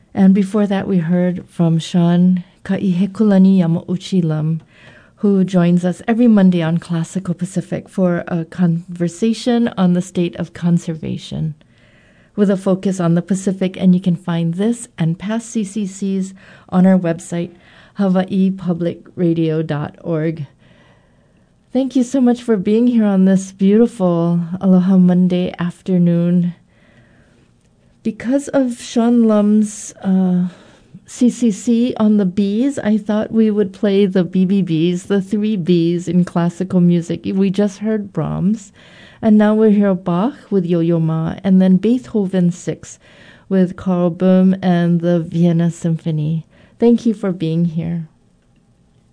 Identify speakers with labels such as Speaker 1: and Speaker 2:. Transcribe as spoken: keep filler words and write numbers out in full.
Speaker 1: And before that, we heard from Sean Ka'ihekulani Yamauchi Lam, who joins us every Monday on Classical Pacific for a conversation on the state of conservation, with a focus on the Pacific. And you can find this and past C C Cs on our website, hawaii public radio dot org. Thank you so much for being here on this beautiful Aloha Monday afternoon. Because of Sean Lum's uh, C C C on the bees, I thought we would play the B B Bs, the three Bs in classical music. We just heard Brahms, and now we hear Bach with Yo-Yo Ma, and then Beethoven six with Karl Böhm and the Vienna Symphony. Thank you for being here.